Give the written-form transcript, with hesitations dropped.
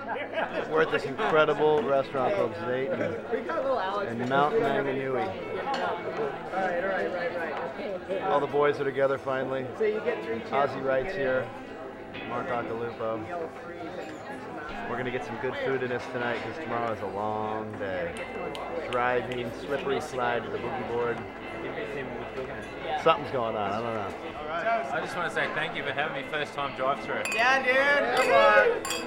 We're at this incredible restaurant called Zayton in Mount Maunganui. Right. All the boys are together finally. So you get 3 chips. Ozzy Wright's here. Mark Occhilupo. We're going to get some good food in us tonight because tomorrow is a long day. Driving, slippery slide to the boogie board. Something's going on, I don't know. I just want to say thank you for having me first time drive through. Yeah, dude. Good luck.